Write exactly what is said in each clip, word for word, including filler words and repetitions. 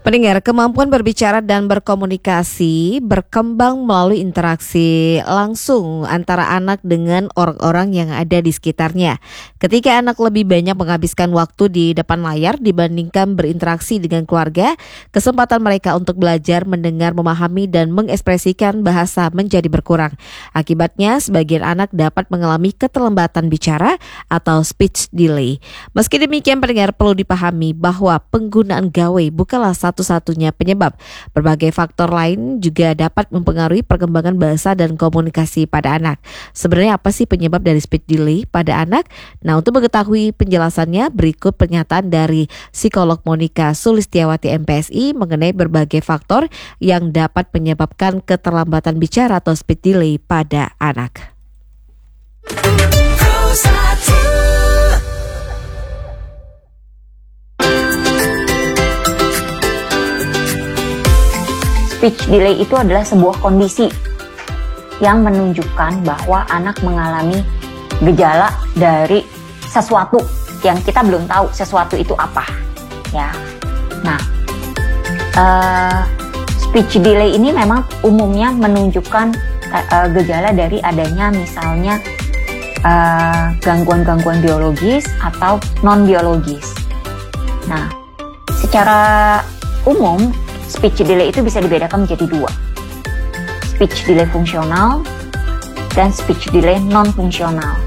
Pendengar, kemampuan berbicara dan berkomunikasi berkembang melalui interaksi langsung antara anak dengan orang-orang yang ada di sekitarnya. Ketika anak lebih banyak menghabiskan waktu di depan layar dibandingkan berinteraksi dengan keluarga, kesempatan mereka untuk belajar, mendengar, memahami, dan mengekspresikan bahasa menjadi berkurang. Akibatnya, sebagian anak dapat mengalami keterlambatan bicara atau speech delay. Meski demikian, pendengar, perlu dipahami bahwa penggunaan gawai bukanlah satu-satunya penyebab. Berbagai faktor lain juga dapat mempengaruhi perkembangan bahasa dan komunikasi pada anak. Sebenarnya apa sih penyebab dari speech delay pada anak? Nah, untuk mengetahui penjelasannya, berikut pernyataan dari psikolog Monica Sulistiawati M P S I mengenai berbagai faktor yang dapat menyebabkan keterlambatan bicara atau speech delay pada anak. Speech delay itu adalah sebuah kondisi yang menunjukkan bahwa anak mengalami gejala dari sesuatu yang kita belum tahu sesuatu itu apa, ya. Nah, uh, speech delay ini memang umumnya menunjukkan uh, gejala dari adanya misalnya uh, gangguan-gangguan biologis atau non-biologis. Nah, secara umum speech delay itu bisa dibedakan menjadi dua, speech delay fungsional dan speech delay non-fungsional.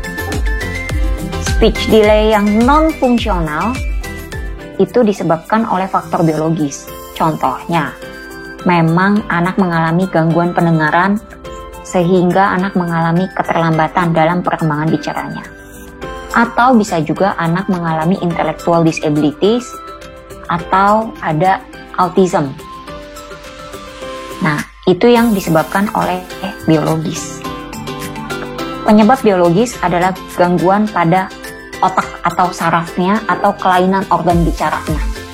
Speech delay yang non-fungsional itu disebabkan oleh faktor biologis. Contohnya, memang anak mengalami gangguan pendengaran sehingga anak mengalami keterlambatan dalam perkembangan bicaranya. Atau bisa juga anak mengalami intellectual disabilities atau ada autism. Nah, itu yang disebabkan oleh biologis. Penyebab biologis adalah gangguan pada otak atau sarafnya atau kelainan organ bicaranya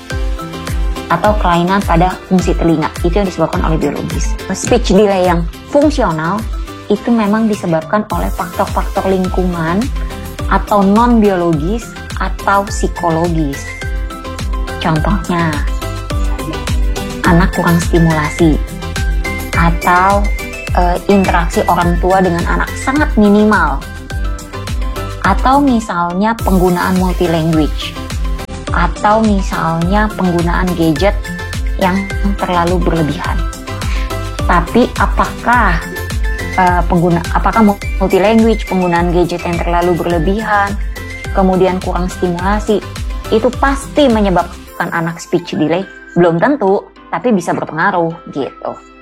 atau kelainan pada fungsi telinga. Itu yang disebabkan oleh biologis. Speech delay yang fungsional itu memang disebabkan oleh faktor-faktor lingkungan atau non-biologis atau psikologis. Contohnya, anak kurang stimulasi atau e, interaksi orang tua dengan anak sangat minimal, atau misalnya penggunaan multi language, atau misalnya penggunaan gadget yang terlalu berlebihan. Tapi apakah e, pengguna apakah multi language, penggunaan gadget yang terlalu berlebihan, kemudian kurang stimulasi, itu pasti menyebabkan anak speech delay? Belum tentu, tapi bisa berpengaruh gitu.